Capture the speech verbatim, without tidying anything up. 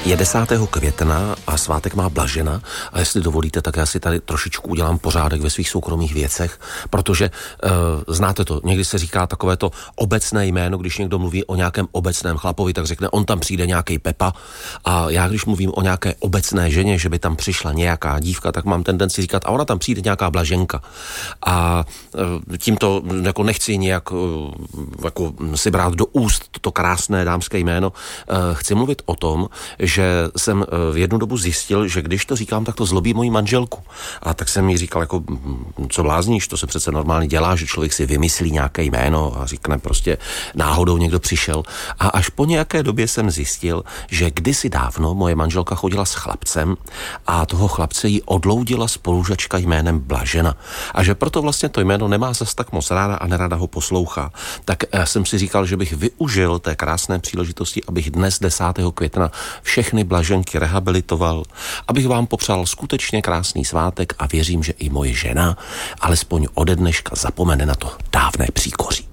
Je desátého května a svátek má Blažena a jestli dovolíte, tak já si tady trošičku udělám pořádek ve svých soukromých věcech, protože uh, znáte to, někdy se říká takové to obecné jméno, když někdo mluví o nějakém obecném chlapovi, tak řekne, on tam přijde nějaký Pepa, a já když mluvím o nějaké obecné ženě, že by tam přišla nějaká dívka, tak mám tendenci říkat, a ona tam přijde nějaká Blaženka. A uh, tímto jako nechci nějak uh, jako si brát do úst toto krásné dámské jméno. Uh, chci mluvit o tom, že jsem v jednu dobu zjistil, že když to říkám, tak to zlobí moji manželku. A tak jsem jí říkal, jako, co blázníš, to se přece normálně dělá, že člověk si vymyslí nějaké jméno a říkne prostě náhodou někdo přišel. A až po nějaké době jsem zjistil, že kdysi dávno moje manželka chodila s chlapcem a toho chlapce jí odloudila spolužačka jménem Blažena. A že proto vlastně to jméno nemá zas tak moc ráda a nerada ho poslouchá. Tak jsem si říkal, že bych využil té krásné příležitosti, abych dnes desátého května všechny Blaženky rehabilitoval, abych vám popřál skutečně krásný svátek a věřím, že i moje žena alespoň ode dneška zapomene na to dávné příkoří.